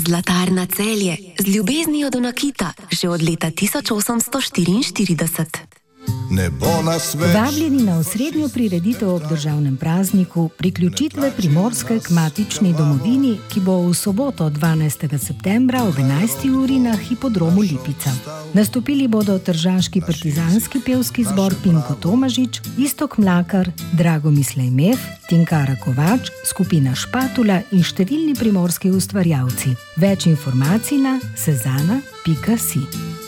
Zlatarna Celje, z ljubeznijo do nakita, že od leta 1844. Vabljeni na osrednjo prireditev ob državnem prazniku priključitve Primorske k matični domovini, ki bo v soboto 12. septembra ob 11. uri na hipodromu Lipica. Nastopili bodo tržaški partizanski pevski zbor Pinko Tomažič, Istok Mlakar, Dragomislej Mev, Tinkara Kovač, skupina Špatula in številni primorski ustvarjalci. Več informacij na sezana.si.